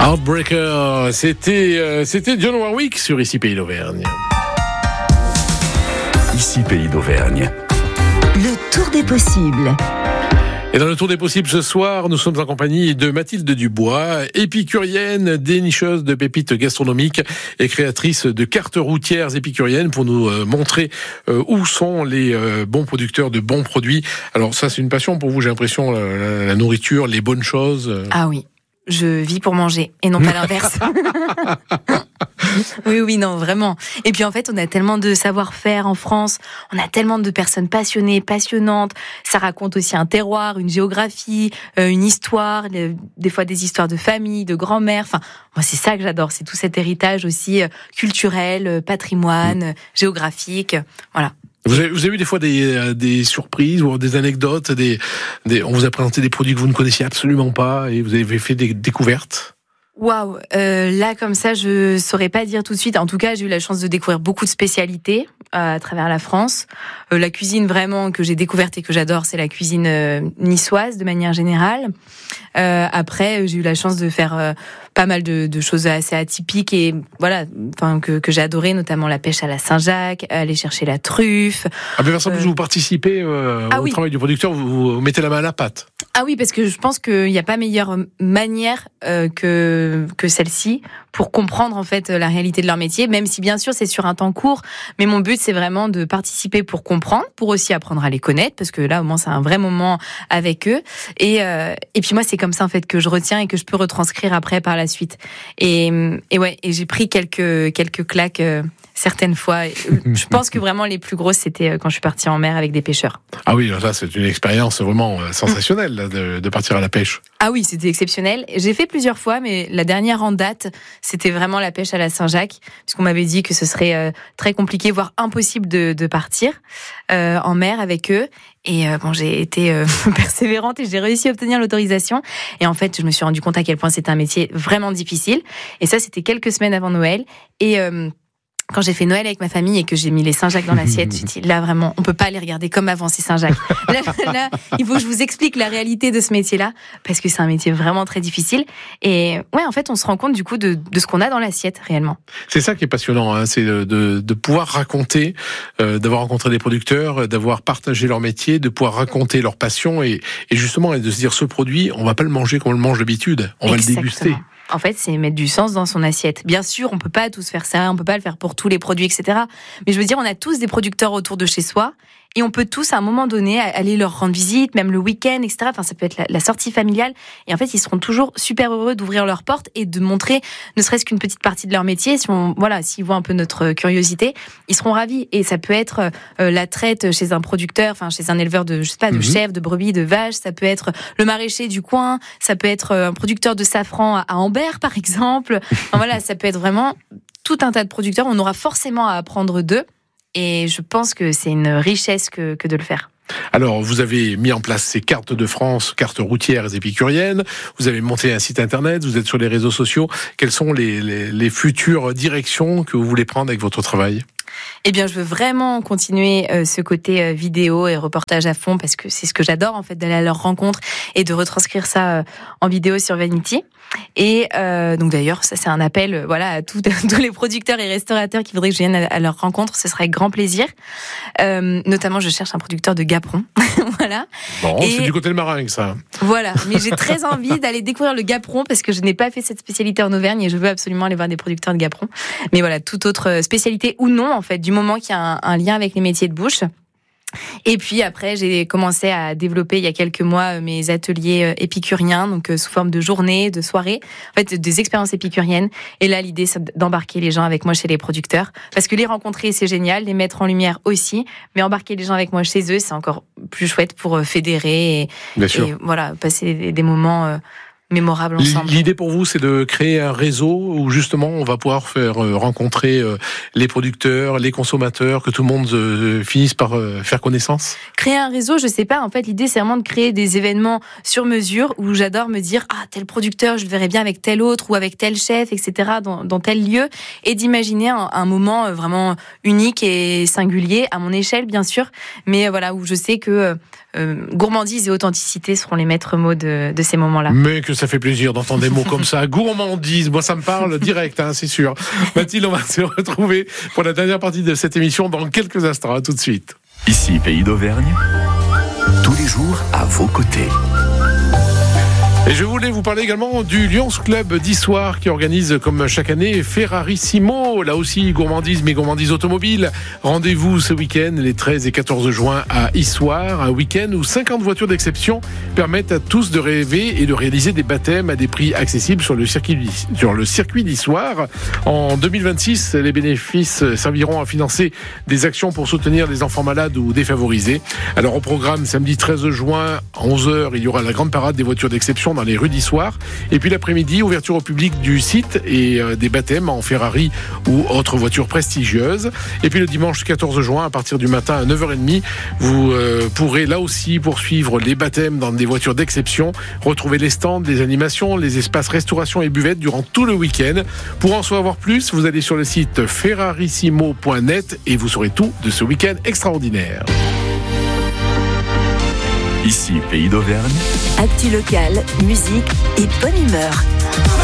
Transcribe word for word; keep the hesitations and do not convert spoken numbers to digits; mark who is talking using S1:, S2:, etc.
S1: Heartbreaker, c'était, euh, c'était Dionne Warwick sur Ici Pays d'Auvergne.
S2: Ici Pays d'Auvergne.
S3: Le tour des possibles.
S1: Et dans le tour des possibles ce soir, nous sommes en compagnie de Mathilde Dubois, épicurienne, dénicheuse de pépites gastronomiques et créatrice de cartes routières épicuriennes pour nous euh, montrer euh, où sont les euh, bons producteurs de bons produits. Alors ça, c'est une passion pour vous, j'ai l'impression, la, la nourriture, les bonnes choses.
S4: Ah oui, je vis pour manger et non pas l'inverse. Oui, oui, non, vraiment. Et puis en fait, on a tellement de savoir-faire en France, on a tellement de personnes passionnées, passionnantes. Ça raconte aussi un terroir, une géographie, euh, une histoire, les, des fois des histoires de famille, de grand-mère. Enfin, moi, c'est ça que j'adore, c'est tout cet héritage aussi euh, culturel, euh, patrimoine, euh, géographique, voilà.
S1: Vous avez, vous avez eu des fois des, des surprises ou des anecdotes, des, des, on vous a présenté des produits que vous ne connaissiez absolument pas et vous avez fait des découvertes?
S4: Waouh, euh, là comme ça, je saurais pas dire tout de suite. En tout cas, j'ai eu la chance de découvrir beaucoup de spécialités euh, à travers la France. Euh, la cuisine vraiment que j'ai découverte et que j'adore, c'est la cuisine euh, niçoise de manière générale. Euh, après, j'ai eu la chance de faire euh, pas mal de, de choses assez atypiques et voilà, enfin que, que j'ai adoré, notamment la pêche à la Saint-Jacques, aller chercher la truffe.
S1: Ah mais Vincent, euh... vous participez euh,
S4: ah,
S1: au
S4: oui.
S1: travail du producteur, vous, vous mettez la main à la pâte.
S4: Ah oui, parce que je pense qu'il n'y a pas meilleure manière euh, que que celle-ci pour comprendre en fait la réalité de leur métier, même si bien sûr c'est sur un temps court, mais mon but c'est vraiment de participer pour comprendre, pour aussi apprendre à les connaître, parce que là au moins c'est un vrai moment avec eux, et euh, et puis moi c'est comme ça en fait que je retiens et que je peux retranscrire après par la suite, et et ouais, et j'ai pris quelques quelques claques euh, certaines fois. Je pense que vraiment les plus grosses c'était quand je suis partie en mer avec des pêcheurs.
S1: Ah oui, ça c'est une expérience vraiment sensationnelle là, de, de partir à la pêche.
S4: Ah oui, c'était exceptionnel. J'ai fait plusieurs fois, mais la dernière en date, c'était vraiment la pêche à la Saint-Jacques, puisqu'on m'avait dit que ce serait euh, très compliqué, voire impossible de, de partir euh, en mer avec eux. Et euh, bon, j'ai été euh, persévérante et j'ai réussi à obtenir l'autorisation. Et en fait, je me suis rendu compte à quel point c'était un métier vraiment difficile. Et ça, c'était quelques semaines avant Noël. Et euh, quand j'ai fait Noël avec ma famille et que j'ai mis les Saint-Jacques dans l'assiette, j'ai dit là vraiment, on peut pas les regarder comme avant ces Saint-Jacques. Là, là, il faut que je vous explique la réalité de ce métier-là parce que c'est un métier vraiment très difficile. Et ouais, en fait, on se rend compte du coup de, de ce qu'on a dans l'assiette réellement.
S1: C'est ça qui est passionnant, hein, c'est de, de, de pouvoir raconter, euh, d'avoir rencontré des producteurs, d'avoir partagé leur métier, de pouvoir raconter leur passion et, et justement et de se dire ce produit, on va pas le manger comme on le mange d'habitude, on va
S4: Exactement.
S1: le déguster.
S4: En fait, c'est mettre du sens dans son assiette. Bien sûr, on peut pas tous faire ça, on peut pas le faire pour tous les produits, et cetera. Mais je veux dire, on a tous des producteurs autour de chez soi et on peut tous, à un moment donné, aller leur rendre visite, même le week-end, et cetera. Enfin, ça peut être la, la sortie familiale. Et en fait, ils seront toujours super heureux d'ouvrir leurs portes et de montrer, ne serait-ce qu'une petite partie de leur métier. Si on, voilà, s'ils voient un peu notre curiosité, ils seront ravis. Et ça peut être euh, la traite chez un producteur, enfin, chez un éleveur de, je sais pas, de mm-hmm. chèvres, de brebis, de vaches. Ça peut être le maraîcher du coin. Ça peut être un producteur de safran à, à Ambert, par exemple. Enfin, voilà, ça peut être vraiment tout un tas de producteurs. On aura forcément à apprendre d'eux. Et je pense que c'est une richesse que, que de le faire.
S1: Alors, vous avez mis en place ces cartes de France, cartes routières épicuriennes. Vous avez monté un site internet, vous êtes sur les réseaux sociaux. Quelles sont les, les, les futures directions que vous voulez prendre avec votre travail ?
S4: Eh bien, je veux vraiment continuer euh, ce côté euh, vidéo et reportage à fond parce que c'est ce que j'adore en fait, d'aller à leur rencontre et de retranscrire ça euh, en vidéo sur Vanity. Et euh, donc d'ailleurs, ça c'est un appel, euh, voilà, à tout, tous les producteurs et restaurateurs qui voudraient que je vienne à, à leur rencontre. Ce serait avec grand plaisir. Euh, notamment, je cherche un producteur de gaperon, voilà.
S1: Bon,
S4: et
S1: c'est du côté de Maringue, ça.
S4: Voilà, mais j'ai très envie d'aller découvrir le gaperon parce que je n'ai pas fait cette spécialité en Auvergne et je veux absolument aller voir des producteurs de gaperon. Mais voilà, toute autre spécialité ou non, en fait, du moment qu'il y a un, un lien avec les métiers de bouche. Et puis après, j'ai commencé à développer il y a quelques mois mes ateliers épicuriens, donc sous forme de journées, de soirées, en fait des expériences épicuriennes. Et là, l'idée, c'est d'embarquer les gens avec moi chez les producteurs, parce que les rencontrer, c'est génial, les mettre en lumière aussi, mais embarquer les gens avec moi chez eux, c'est encore plus chouette pour fédérer et,
S1: Bien sûr.
S4: et voilà, passer des, des moments mémorables ensemble.
S1: L'idée pour vous, c'est de créer un réseau où justement on va pouvoir faire rencontrer les producteurs, les consommateurs, que tout le monde finisse par faire connaissance.
S4: Créer un réseau, je sais pas. En fait, l'idée c'est vraiment de créer des événements sur mesure où j'adore me dire ah tel producteur, je le verrais bien avec tel autre ou avec tel chef, et cetera dans, dans tel lieu, et d'imaginer un, un moment vraiment unique et singulier à mon échelle bien sûr, mais voilà où je sais que euh, gourmandise et authenticité seront les maîtres mots de, de ces moments-là.
S1: Mais que ça fait plaisir d'entendre des mots comme ça. Gourmandise, moi ça me parle direct, hein, c'est sûr. Mathilde, on va se retrouver pour la dernière partie de cette émission dans quelques instants. À tout de suite.
S2: Ici, Pays d'Auvergne, tous les jours à vos côtés.
S1: Et je voulais vous parler également du Lions Club d'Issoire qui organise comme chaque année Ferrarissimo, là aussi gourmandise mais gourmandise automobile. Rendez-vous ce week-end les treize et quatorze juin à Issoire, un week-end où cinquante voitures d'exception permettent à tous de rêver et de réaliser des baptêmes à des prix accessibles sur le circuit, sur le circuit d'Issoire. En deux mille vingt-six, les bénéfices serviront à financer des actions pour soutenir les enfants malades ou défavorisés. Alors au programme, samedi treize juin à onze heures, il y aura la grande parade des voitures d'exception dans les rues d'Issoire. Et puis l'après-midi, ouverture au public du site et euh, des baptêmes en Ferrari ou autres voitures prestigieuses. Et puis le dimanche quatorze juin, à partir du matin à neuf heures trente, vous euh, pourrez là aussi poursuivre les baptêmes dans des voitures d'exception, retrouver les stands, les animations, les espaces restauration et buvettes durant tout le week-end. Pour en savoir plus, vous allez sur le site ferrarissimo point net et vous saurez tout de ce week-end extraordinaire.
S2: Ici, Pays d'Auvergne.
S3: Actu local, musique et bonne humeur.